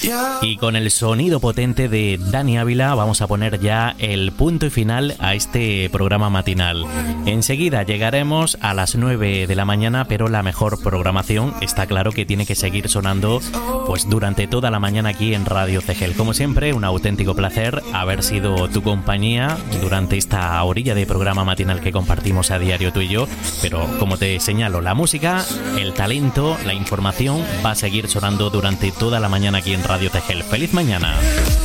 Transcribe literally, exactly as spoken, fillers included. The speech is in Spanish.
Y con el sonido potente de Dani Ávila vamos a poner ya el punto y final a este programa matinal. Enseguida llegaremos a las nueve de la mañana, pero la mejor programación está claro que tiene que seguir sonando pues durante toda la mañana aquí en Radio Cegel. Como siempre, un auténtico placer haber sido tu compañía durante esta orilla de programa matinal que compartimos a diario tú y yo, pero como te señalo, la música, el talento, la información va a seguir sonando durante toda la mañana aquí en Radio Cegel. ¡Feliz mañana!